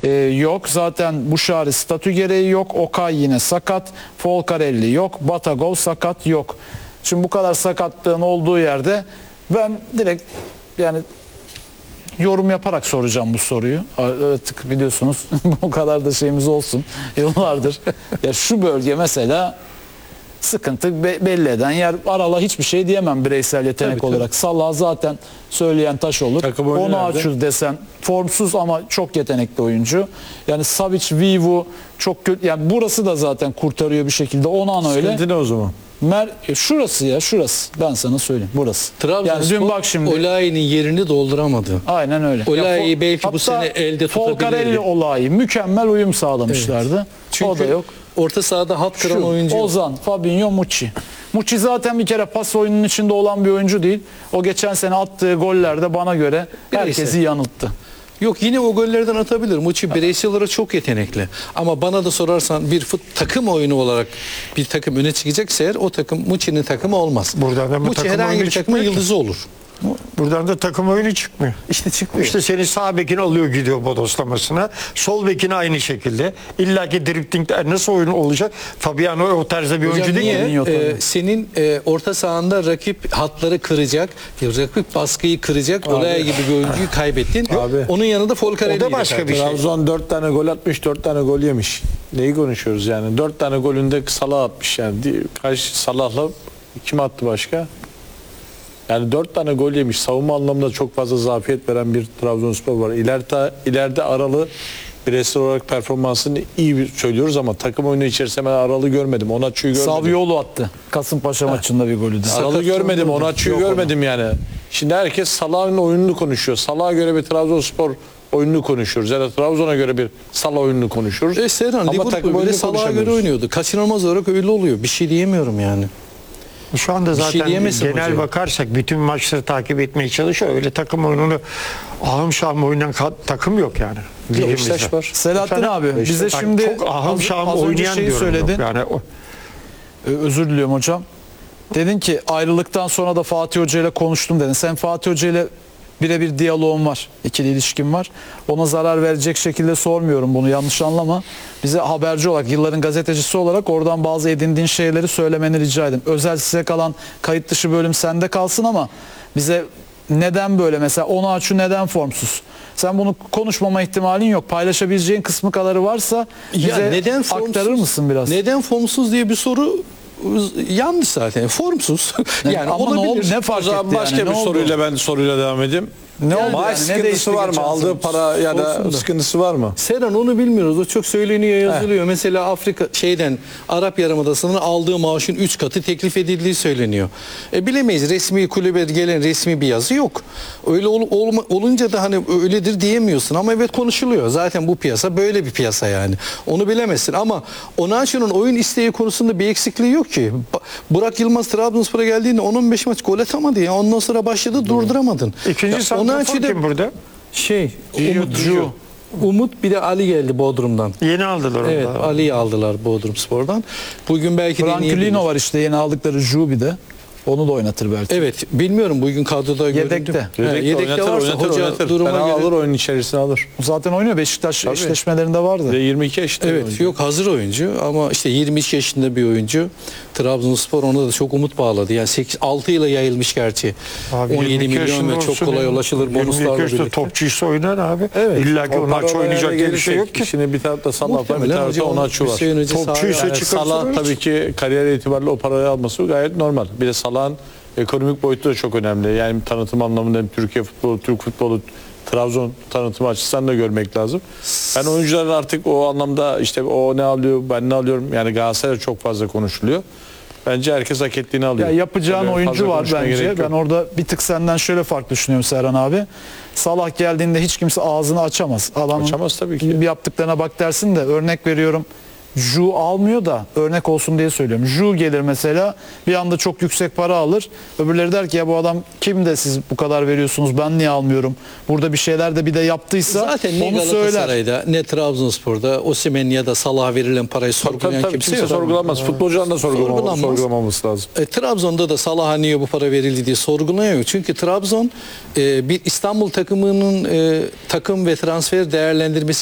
yok. Zaten Buşari statü gereği yok. Okay yine sakat. Folcarelli yok. Batagov sakat yok. Şimdi bu kadar sakatlığın olduğu yerde ben direkt yani yorum yaparak soracağım bu soruyu. Artık biliyorsunuz bu kadar da şeyimiz olsun yıllardır. Ya şu bölge mesela sıkıntı belli eden yer. Aral'a hiçbir şey diyemem bireysel yetenek Tabii, olarak. Salah zaten söyleyen taş olur. Onu açır desen formsuz ama çok yetenekli oyuncu. Yani Savic, Vivu çok kötü. Yani burası da zaten kurtarıyor bir şekilde. Onan öyle. Sıkıntı ne o zaman? Şurası ya şurası. Ben sana söyleyeyim burası. Trabzonspor yani dün bak şimdi Olayi'nin yerini dolduramadı. Aynen öyle. Olayi'yi belki bu sene elde tutabilirdi. Folcarelli Olayi mükemmel uyum sağlamışlardı. Evet. Çünkü o da yok. Orta sahada hat kıran oyuncu. Ozan, Fabinho, Muçi. Muçi zaten bir kere pas oyununun içinde olan bir oyuncu değil. O geçen sene attığı gollerde bana göre herkesi yanılttı. Yok yine o gollerden atabilir. Muçi bireysel olarak çok yetenekli. Ama bana da sorarsan bir takım oyunu olarak bir takım öne çıkacaksa eğer o takım Muçi'nin takımı olmaz. Muçi herhangi bir takımın yıldızı olur. Buradan da takım oyunu çıkmıyor. İşte çıkmıyor. İşte senin sağ bekini alıyor gidiyor bodoslamasına. Sol bekini aynı şekilde. İlla ki drifting nasıl oyun olacak? Fabiano o tarzda bir oyuncu değil mi? Senin orta sahanda rakip hatları kıracak, rakip baskıyı kıracak, Olayi gibi bir oyuncuyu kaybettin. Abi, onun yanında Folcarelli. O da başka bir şey. Trabzon 4 tane gol atmış, 4 tane gol yemiş. Neyi konuşuyoruz yani? 4 tane golünde Salah atmış yani. Kaç Salah'la kim attı başka? Yani 4 tane gol yemiş. Savunma anlamında çok fazla zafiyet veren bir Trabzonspor var. İleride Aralı bireysel olarak performansını iyi söylüyoruz ama takım oyunu içerisinde ben Aralı görmedim. Onaçu'yu görmedim. Saviolo attı. Kasımpaşa maçında bir golü de. Aralı görmedim. Onaçu'yu görmedim yani. Şimdi herkes Salah'ın oyununu konuşuyor. Salah'a göre bir Trabzonspor oyununu konuşuyoruz. Ya da Trabzon'a göre bir Salah oyununu konuşuyoruz. Serhan Liverpool bile Salah'a göre oynuyordu. Kaçınılmaz olarak öyle oluyor. Bir şey diyemiyorum yani. Şu anda zaten genel hocam. bakarsak bütün maçları takip etmeye çalışıyor. Öyle takım oyununu ahım şahım oynayan takım yok yani. Beşiktaş var. Selahattin abi bize şimdi çok ahım şahım oynayan diyorum. Söyledin. Yani özür diliyorum hocam. Dedin ki ayrılıktan sonra da Fatih Hoca ile konuştum dedin. Sen Fatih Hoca ile birebir diyaloğun var. İkili ilişkin var. Ona zarar verecek şekilde sormuyorum bunu, yanlış anlama. Bize haberci olarak, yılların gazetecisi olarak oradan bazı edindiğin şeyleri söylemeni rica edeyim. Özel size kalan kayıt dışı bölüm sende kalsın ama bize neden böyle, mesela Onaçu neden formsuz? Sen bunu konuşmama ihtimalin yok. Paylaşabileceğin kısmı kadarı varsa bize neden formsuz, aktarır mısın biraz? Neden formsuz diye bir soru yanlış zaten. Formsuz. Yani ama olabilir. Ne fark etti Başka yani? bir soruyla devam edeyim. Ne oldu? Maaş sıkıntısı var mı? Aldığı para ya da sıkıntısı var mı? Serhan onu bilmiyoruz. O çok söyleniyor, yazılıyor. Mesela Afrika Arap Yarımadası'nın aldığı maaşın 3 katı teklif edildiği söyleniyor. Bilemeyiz. Resmi kulübe gelen resmi bir yazı yok. Öyle olunca da hani öyledir diyemiyorsun ama evet konuşuluyor. Zaten bu piyasa böyle bir piyasa yani. Onu bilemezsin ama Onaçu'nun oyun isteği konusunda bir eksikliği yok ki. Burak Yılmaz Trabzonspor'a geldiğinde 10-15 maç gol atamadı ya. Ondan sonra başladı, durduramadın. İkinci santrafor kim burada? Umut bir de Ali geldi Bodrum'dan. Yeni aldılar. Evet, Ali'yi aldılar Bodrumspor'dan. Bugün belki Franklino var işte, yeni aldıkları Jubi'de. Onu da oynatır belki. Evet, bilmiyorum bugün kadroda Yedekte. Yedekte varsa hoca duruma göre alır, oyun içerisine alır. Zaten oynuyor, Beşiktaş eşleşmelerinde vardı. 22 yaşında. Evet, oyuncu. yok hazır oyuncu ama işte 22 yaşında bir oyuncu. Trabzonspor ona da çok umut bağladı. Yani 6 yıla yayılmış gerçi. Abi 17 milyon ve çok kolay ulaşılır bonuslarla birlikte. Topçuysa oynar abi. Evet. İlla ki Onaçu oynayacak diye bir şey yok ki. Şimdi bir tarafta Salah var, bir tarafta Onaçu var. Topçuysa Yani Salah tabii ki kariyer itibariyle o parayı alması gayet normal. Bir de Salah'ın ekonomik boyutu da çok önemli. Yani tanıtım anlamında hem Türkiye futbolu, Türk futbolu, Trabzon tanıtımı açısından da görmek lazım. Ben oyuncuların artık o anlamda işte o ne alıyor, ben ne alıyorum, yani Galatasaray'da çok fazla konuşuluyor. Bence herkes hak ettiğini alıyor. Ya yapacağın Öyle oyuncu var konuşmaya bence. Ben orada bir tık senden şöyle farklı düşünüyorum Serhan abi. Salah geldiğinde hiç kimse ağzını açamaz. Adamın Açamaz tabii ki. bir yaptıklarına bak dersin de, örnek veriyorum. Ju almıyor da örnek olsun diye söylüyorum. Ju gelir mesela, bir anda çok yüksek para alır. Öbürleri der ki ya bu adam kim de siz bu kadar veriyorsunuz, ben niye almıyorum? Burada bir şeyler de bir de yaptıysa zaten ne onu söyler. Galatasaray'da ne Trabzonspor'da Osimhen ya da Salah'a verilen parayı sorgulayan tabii, kimse yok. sorgulanmaz. Futbolcuların da sorgulamaması lazım. Trabzon'da da Salah'a niye bu para verildi diye sorgulanıyor. Çünkü Trabzon bir İstanbul takımının takım ve transfer değerlendirmesi